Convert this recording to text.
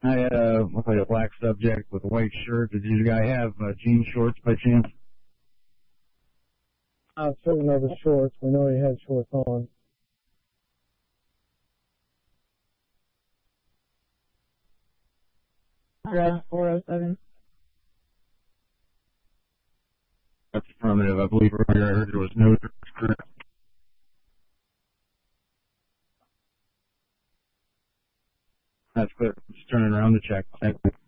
I had looks like a black subject with a white shirt. Did you guys have jean shorts by chance? I certainly know the shorts. We know he had shorts on. Red 407. That's affirmative. I believe earlier I heard there was no correct. That's clear. Just turning around to check. Thank you.